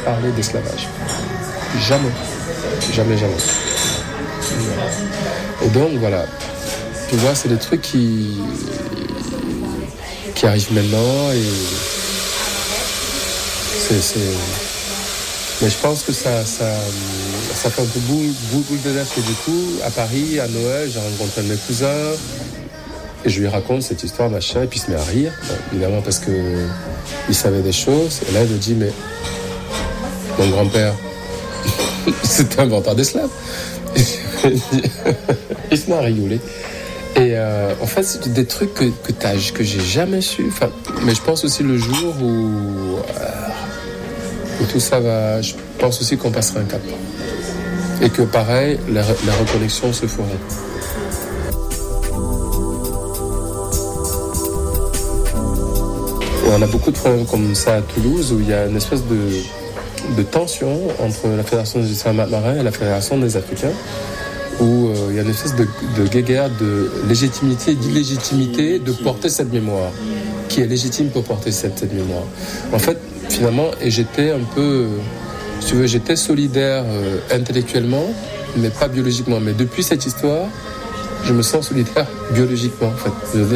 parler d'esclavage. Jamais. Jamais, jamais. Et donc, voilà. Tu vois, c'est des trucs qui arrivent maintenant et mais je pense que ça fait un peu boule de neige. Et du coup, à Paris, à Noël, j'ai rencontré un de mes cousins et je lui raconte cette histoire, machin, et puis il se met à rire, bon, évidemment parce que il savait des choses. Et là, il me dit, mais mon grand-père, c'était un inventeur d'esclaves. Il se met à rigoler. Et en fait, c'est des trucs que j'ai jamais su. Enfin, mais je pense aussi le jour où tout ça va. Je pense aussi qu'on passera un cap. Et que pareil, la reconnexion se fera. Et on a beaucoup de problèmes comme ça à Toulouse où il y a une espèce de tension entre la Fédération des Islamats marins et la Fédération des Africains, où il y a une espèce de guéguerre de légitimité et d'illégitimité de porter cette mémoire. Qui est légitime pour porter cette mémoire. En fait, finalement, et j'étais un peu, si tu veux, j'étais solidaire intellectuellement, mais pas biologiquement. Mais depuis cette histoire, je me sens solidaire biologiquement, en fait.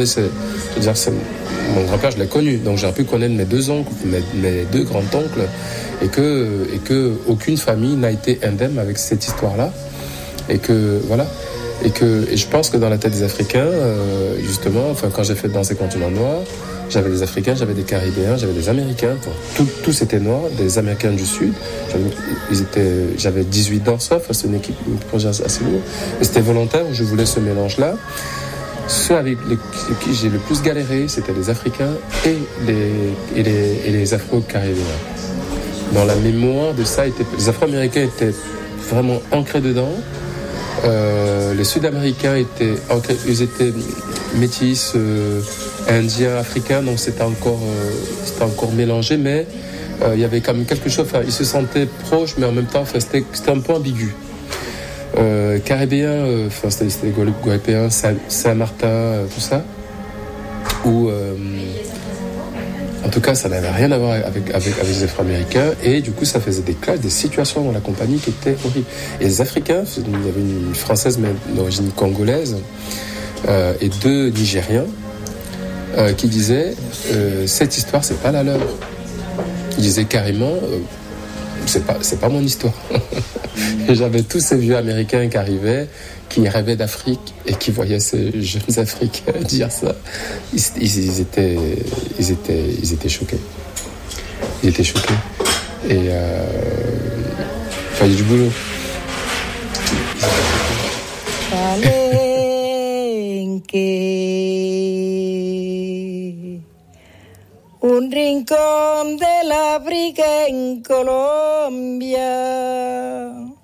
Mon grand-père, je l'ai connu, donc j'ai pu connaître mes deux oncles, mes deux grands-oncles, et que aucune famille n'a été indemne avec cette histoire-là. Et que, voilà. Et je pense que dans la tête des Africains, justement, enfin, quand j'ai fait Danser continent noir, j'avais des Africains, j'avais des Caribéens, j'avais des Américains, tous étaient noirs, des Américains du Sud. J'avais 18 danseurs, enfin, c'est un projet assez lourd. Et c'était volontaire, je voulais ce mélange-là. Ceux avec qui j'ai le plus galéré, c'était les Africains et les Afro-Caribéens. Dans la mémoire de ça, les Afro-Américains étaient vraiment ancrés dedans. Les Sud-Américains étaient métis, indiens, africains, donc c'était encore mélangé, mais il y avait quand même quelque chose. Enfin, ils se sentaient proches, mais en même temps, c'était un peu ambigu. Caribéens, c'était les Guadeloupéens, Saint-Martin, tout ça. Où, en tout cas, ça n'avait rien à voir avec les Afro-Américains, et du coup, ça faisait des classes, des situations dans la compagnie qui étaient horribles. Et les Africains, il y avait une Française, mais d'origine congolaise, et deux Nigériens, qui disaient cette histoire, c'est pas la leur. Ils disaient carrément, c'est pas mon histoire. Et j'avais tous ces vieux Américains qui arrivaient, qui rêvaient d'Afrique et qui voyaient ces jeunes Africains dire ça. Ils étaient choqués. Ils étaient choqués. Et il y a du boulot. Un rincón de la África en Colombia.